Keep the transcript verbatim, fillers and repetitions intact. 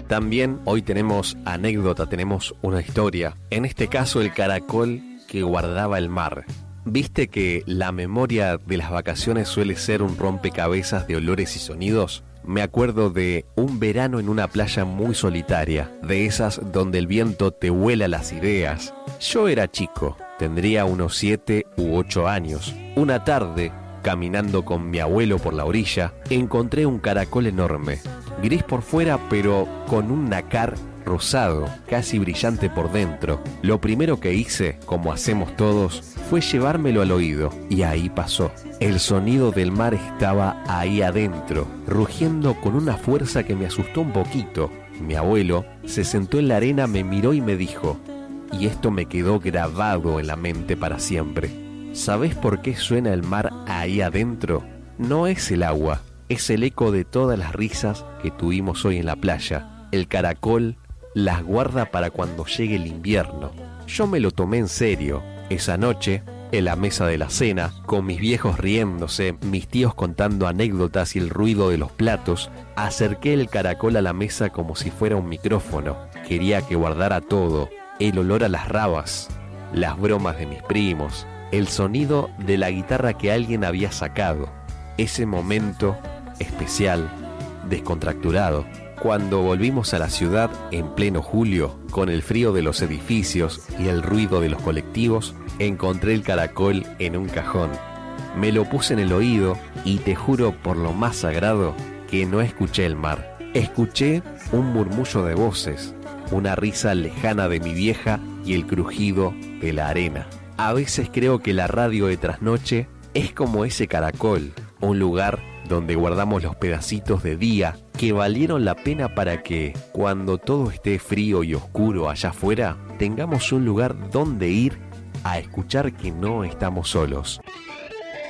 También hoy tenemos anécdota, tenemos una historia. En este caso, el caracol que guardaba el mar. ¿Viste que la memoria de las vacaciones suele ser un rompecabezas de olores y sonidos? Me acuerdo de un verano en una playa muy solitaria, de esas donde el viento te vuela las ideas. Yo era chico, tendría unos siete u ocho años. Una tarde, caminando con mi abuelo por la orilla, encontré un caracol enorme, gris por fuera pero con un nácar rosado, casi brillante por dentro. Lo primero que hice, como hacemos todos, fue llevármelo al oído, y ahí pasó. El sonido del mar estaba ahí adentro, rugiendo con una fuerza que me asustó un poquito. Mi abuelo se sentó en la arena, me miró y me dijo, y esto me quedó grabado en la mente para siempre: ¿sabés por qué suena el mar ahí adentro? No es el agua, es el eco de todas las risas que tuvimos hoy en la playa. El caracol las guarda para cuando llegue el invierno. Yo me lo tomé en serio. Esa noche, en la mesa de la cena, con mis viejos riéndose, mis tíos contando anécdotas y el ruido de los platos, acerqué el caracol a la mesa como si fuera un micrófono. Quería que guardara todo: el olor a las rabas, las bromas de mis primos, el sonido de la guitarra que alguien había sacado. Ese momento especial, descontracturado. Cuando volvimos a la ciudad en pleno julio, con el frío de los edificios y el ruido de los colectivos, encontré el caracol en un cajón. Me lo puse en el oído y te juro por lo más sagrado que no escuché el mar. Escuché un murmullo de voces, una risa lejana de mi vieja y el crujido de la arena. A veces creo que la radio de trasnoche es como ese caracol, un lugar donde guardamos los pedacitos de día que valieron la pena para que, cuando todo esté frío y oscuro allá afuera, tengamos un lugar donde ir a escuchar que no estamos solos.